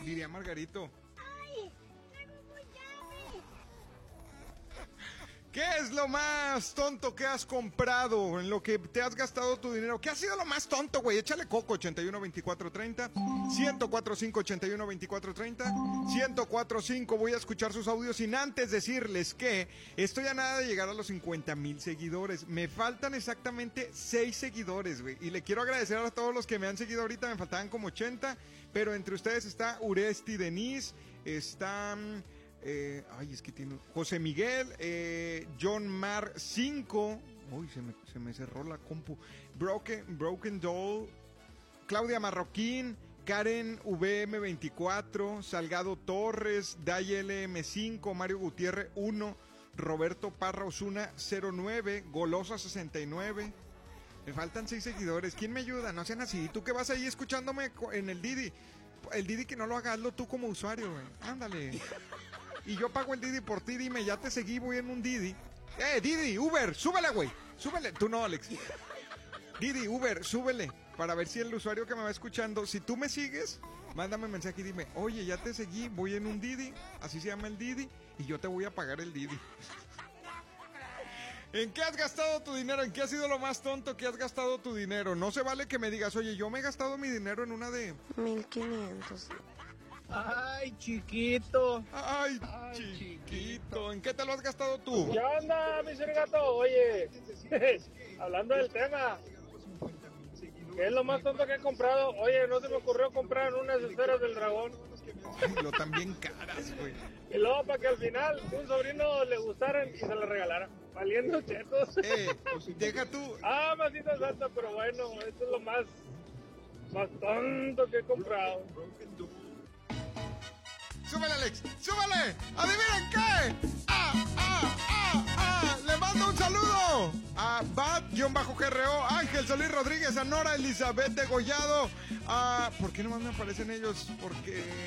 Diría Margarito. ¡Ay! ¡Traigo muy llave! ¿Qué es lo más tonto que has comprado? En lo que te has gastado tu dinero. ¿Qué ha sido lo más tonto, güey? Échale coco, 81-24-30, 104-5-81-24-30, 104-5. Voy a escuchar sus audios sin antes decirles que estoy a nada de llegar a los 50,000 seguidores. Me faltan exactamente 6 seguidores, güey. Y le quiero agradecer a todos los que me han seguido ahorita. Me faltaban como 80, pero entre ustedes está Uresti Denise, están... es que tiene José Miguel, John Mar 5. Uy, se me cerró la compu. Broken Doll, Claudia Marroquín, Karen VM24, Salgado Torres, Day LM5, Mario Gutiérrez 1, Roberto Parra Osuna 09, Golosa 69. Me faltan 6 seguidores. ¿Quién me ayuda? No sean así. Tú que vas ahí escuchándome en el Didi. El Didi que no lo hagas tú como usuario, güey. Ándale. Y yo pago el Didi por ti, dime, ya te seguí, voy en un Didi. Didi, Uber, súbele, güey. Súbele. Tú no, Alex. Didi, Uber, súbele. Para ver si el usuario que me va escuchando, si tú me sigues, mándame mensaje y dime, oye, ya te seguí, voy en un Didi, así se llama el Didi, y yo te voy a pagar el Didi. ¿En qué has gastado tu dinero? ¿En qué ha sido lo más tonto que has gastado tu dinero? No se vale que me digas, oye, yo me he gastado mi dinero en una de... 1,500. Ay, chiquito. Ay, chiquito. ¿En qué te lo has gastado tú? ¿Qué onda, mi gato? Oye, hablando del tema, ¿qué es lo más tonto que he comprado? Oye, no se me ocurrió comprar unas esferas del dragón. Ay, lo tan bien caras, güey. Y luego para que al final un sobrino le gustaran y se las regalaran. Valiendo chetos. Deja tú. Ah, masita santa, pero bueno, esto es lo más tonto que he comprado. ¡Súbele, Alex! ¡Súbele! ¡Adivinen qué! ¡Le mando un saludo! A Bat-GRO, Ángel Solís Rodríguez, a Nora Elizabeth Degollado. ¿Por qué nomás me aparecen ellos? Porque...